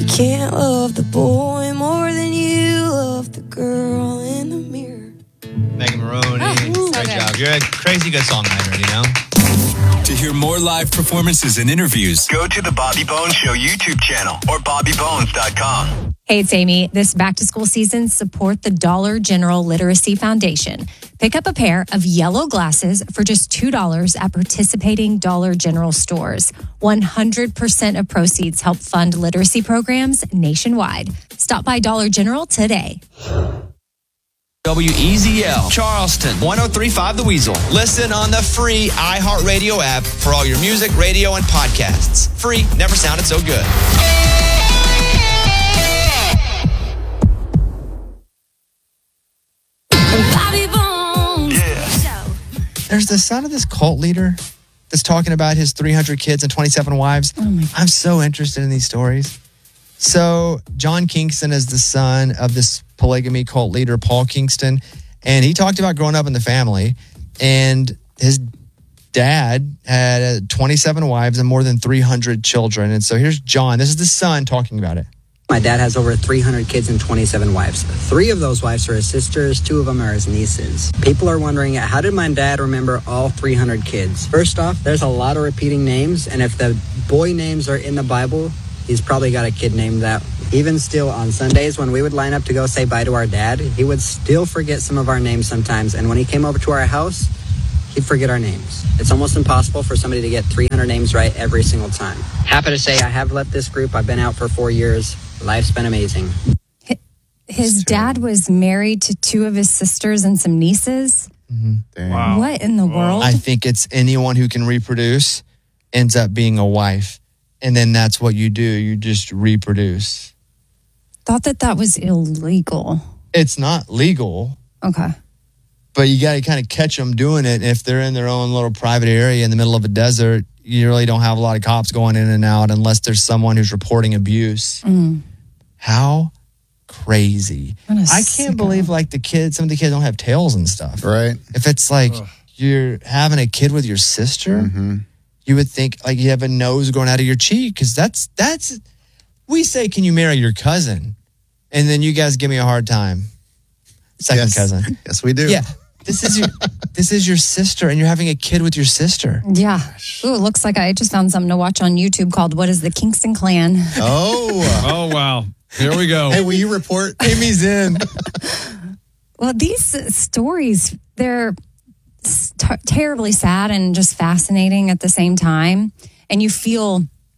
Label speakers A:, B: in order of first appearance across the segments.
A: You can't love the boy more than you love the girl in the mirror.
B: Megan Maroney. Great job. You're a crazy good songwriter, you know?
C: To hear more live performances and interviews,
D: go to the Bobby Bones Show YouTube channel or BobbyBones.com.
E: Hey, it's Amy. This back-to-school season, support the Dollar General Literacy Foundation. Pick up a pair of yellow glasses for just $2 at participating Dollar General stores. 100% of proceeds help fund literacy programs nationwide. Stop by Dollar General today.
B: WEZL, Charleston, 103.5 The Weasel. Listen on the free iHeartRadio app for all your music, radio, and podcasts. Free, never sounded so good.
A: Bobby Bones.
D: Yeah.
B: There's the son of this cult leader that's talking about his 300 kids and 27 wives.
E: Oh my God.
B: I'm so interested in these stories. So John Kingston is the son of this polygamy cult leader, Paul Kingston. And he talked about growing up in the family. And his dad had 27 wives and more than 300 children. And so here's John. This is the son talking about it.
F: My dad has over 300 kids and 27 wives. 3 of those wives are his sisters, 2 of them are his nieces. People are wondering, how did my dad remember all 300 kids? First off, there's a lot of repeating names, and if the boy names are in the Bible, he's probably got a kid named that. Even still, on Sundays, when we would line up to go say bye to our dad, he would still forget some of our names sometimes, and when he came over to our house, he'd forget our names. It's almost impossible for somebody to get 300 names right every single time. Happy to say I have left this group. I've been out for 4 years. Life's been amazing.
E: His dad was married to 2 of his sisters and some nieces.
B: Mm-hmm.
G: Wow.
E: What in the world?
B: I think it's anyone who can reproduce ends up being a wife. And then that's what you do. You just reproduce.
E: Thought that was illegal.
B: It's not legal,
E: Okay.
B: but you got to kind of catch them doing it. If they're in their own little private area in the middle of a desert, you really don't have a lot of cops going in and out unless there's someone who's reporting abuse. How crazy.
E: What a
B: I can't
E: sicko.
B: believe like some of the kids don't have tails and stuff.
G: Right.
B: If it's like you're having a kid with your sister, you would think like you have a nose going out of your cheek because that's we say, can you marry your cousin? And then you guys give me a hard time. Second cousin.
G: Yes, we do.
B: Yeah. This is your sister and you're having a kid with your sister.
E: Yeah. Ooh, it looks like I just found something to watch on YouTube called What is the Kingston Clan?
G: Oh,
H: wow. Here we go.
G: Hey, will you report?
B: Amy's in.
E: Well, these stories, they're terribly sad and just fascinating at the same time. And you feel,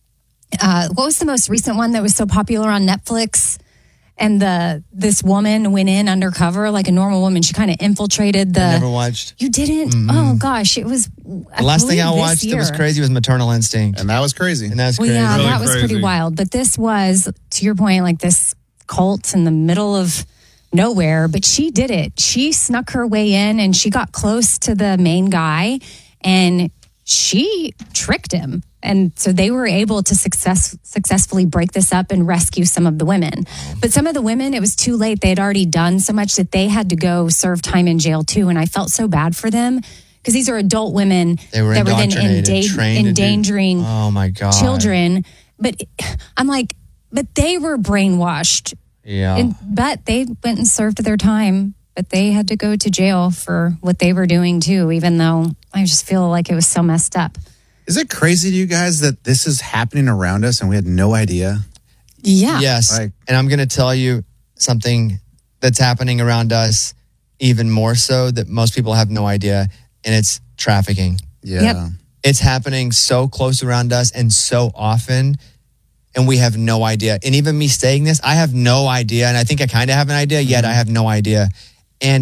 E: what was the most recent one that was so popular on Netflix? And this woman went in undercover like a normal woman. She kind of infiltrated the...
B: I never watched.
E: You didn't? Oh, gosh. It was...
B: The last thing I watched that was crazy was Maternal Instinct.
G: And that was crazy.
B: And that's
E: Well,
B: crazy.
E: yeah,
H: Really
E: that was pretty
H: crazy.
E: wild. But this was, to your point, like this cult in the middle of nowhere. But she did it. She snuck her way in and she got close to the main guy and she tricked him. And so they were able to successfully break this up and rescue some of the women. But some of the women, it was too late. They had already done so much that they had to go serve time in jail too. And I felt so bad for them because these are adult women
B: They were
E: that were then
B: indoctrinated, trained to do-
E: endangering
B: Oh my God.
E: children. But I'm like, but they were brainwashed.
B: Yeah.
E: But they went and served their time. But they had to go to jail for what they were doing too, even though I just feel like it was so messed up.
G: Is it crazy to you guys that this is happening around us and we had no idea?
E: Yeah.
B: Yes.
G: Like-
B: And I'm going to tell you something that's happening around us even more so that most people have no idea, and it's trafficking.
G: Yeah.
E: Yep.
B: It's happening so close around us and so often, and we have no idea. And even me saying this, I have no idea, and I think I kind of have an idea, yet I have no idea. And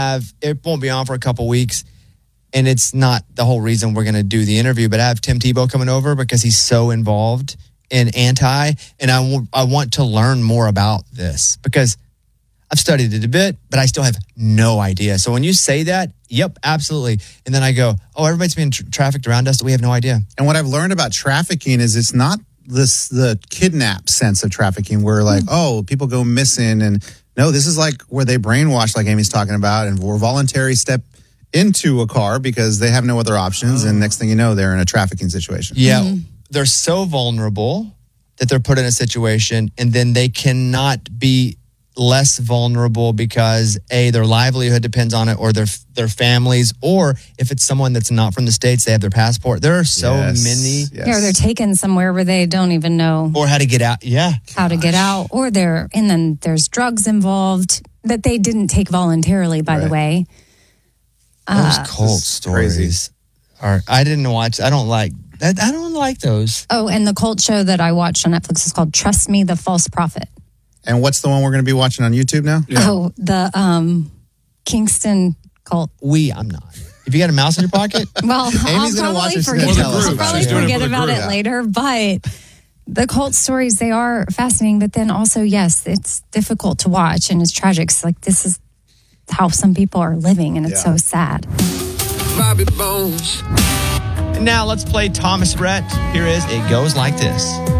B: it won't be on for a couple weeks, and it's not the whole reason we're going to do the interview, but I have Tim Tebow coming over because he's so involved in anti, and I want to learn more about this because I've studied it a bit, but I still have no idea. So when you say that, yep, absolutely. And then I go, oh, everybody's being trafficked around us, we have no idea.
G: And what I've learned about trafficking is it's not the kidnap sense of trafficking where like, oh, people go missing. And no, this is like where they brainwash, like Amy's talking about, and we're voluntary step into a car because they have no other options. And next thing you know, they're in a trafficking situation.
B: Yeah, they're so vulnerable. that they're put in a situation and then they cannot be less vulnerable because their livelihood depends on it, or their families, or if it's someone that's not from the States, they have their passport. There are so many.
E: Yeah, or they're taken somewhere where they don't even know
B: or how to get out. Yeah.
E: How to get out, or and then there's drugs involved that they didn't take voluntarily, by the way.
B: Those cult stories I didn't watch. I don't like those.
E: Oh, and the cult show that I watched on Netflix is called Trust Me, the False Prophet.
G: And what's the one we're going to be watching on YouTube now?
E: Oh, the Kingston cult.
B: I'm not. If you got a mouse in your pocket,
E: well,
G: Amy's going to watch it.
E: I'll probably forget about it later. But the cult stories, they are fascinating. But then also, yes, it's difficult to watch and it's tragic. It's like this is how some people are living, and it's so sad.
H: Bobby Bones.
B: Now let's play Thomas Rhett. Here is It Goes Like This.